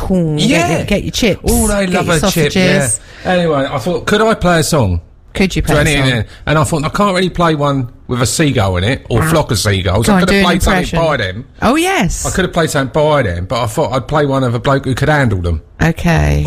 corn. Yeah. Get your chips. Oh, they love a chip, yeah. Anyway, I thought, could I play a song? Could you play a song? And I thought, I can't really play one with a seagull in it, or a flock of seagulls. Go I on, could do have an played something impression. by them. Oh, yes. I could have played something by them, but I thought I'd play one of a bloke who could handle them. Okay.